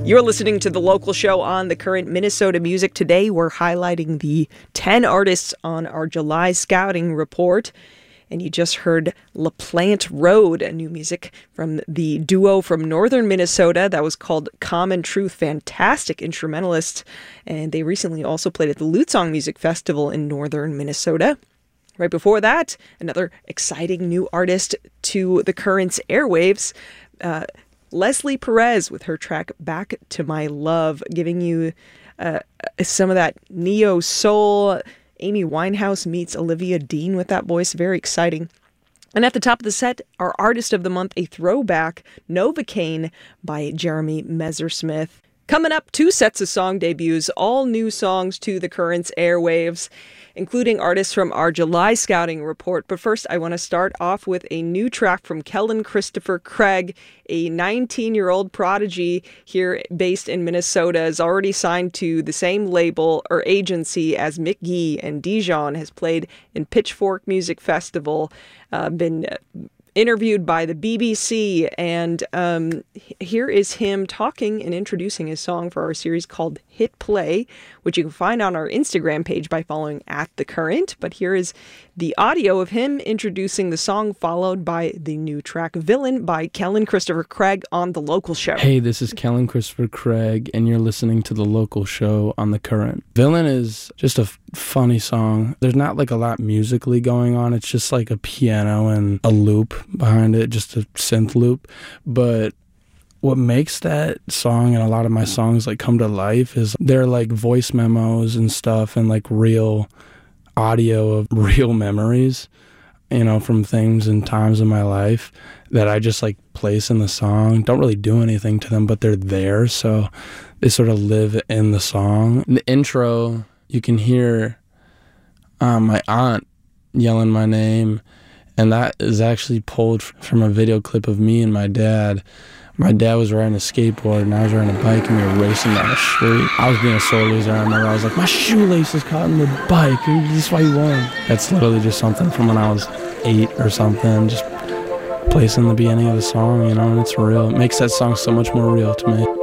You're listening to The Local Show on The Current Minnesota Music. Today, we're highlighting the 10 artists on our July scouting report. And you just heard LaPlante Road, a new music from the duo from northern Minnesota that was called Common Truth. Fantastic instrumentalists. And they recently also played at the Lutesong Music Festival in northern Minnesota. Right before that, another exciting new artist to the Current's airwaves, Leslie Perez with her track Back to My Love, giving you some of that neo-soul. Amy Winehouse meets Olivia Dean with that voice. Very exciting. And at the top of the set, our Artist of the Month, a throwback, Novocaine by Jeremy Messersmith. Coming up, 2 sets of song debuts, all new songs to the Current's airwaves, including artists from our July scouting report. But first, I want to start off with a new track from Kellen Christopher Craig, a 19-year-old prodigy here based in Minnesota, is already signed to the same label or agency as Mick Gee, and Dijon has played in Pitchfork Music Festival, been interviewed by the BBC, and here is him talking and introducing his song for our series called Hit Play, which you can find on our Instagram page by following @TheCurrent. But here is the audio of him introducing the song, followed by the new track Villain by Kellen Christopher Craig on The Local Show. Hey, this is Kellen Christopher Craig, and you're listening to The Local Show on The Current. Villain is just a funny song. There's not like a lot musically going on. It's just like a piano and a loop behind it, just a synth loop. But what makes that song and a lot of my songs like come to life is they're like voice memos and stuff, and like real audio of real memories, you know, from things and times in my life that I just like place in the song. Don't really do anything to them, but they're there, so they sort of live in the song. In the intro, you can hear my aunt yelling my name, and that is actually pulled from a video clip of me and my dad. My dad was riding a skateboard and I was riding a bike, and we were racing down the street. I was being a sore loser. I remember I was like, my shoelace is caught in the bike, and this is why you won. That's literally just something from when I was 8 or something, just placing the beginning of the song, you know, and it's real. It makes that song so much more real to me.